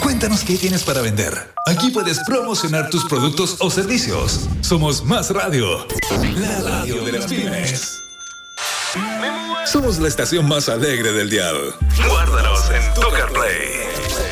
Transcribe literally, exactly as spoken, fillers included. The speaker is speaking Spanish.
Cuéntanos qué tienes para vender. Aquí puedes promocionar tus productos o servicios. Somos Más Radio, la radio de las pymes. Somos la estación más alegre del dial. Guárdanos en tu CarPlay.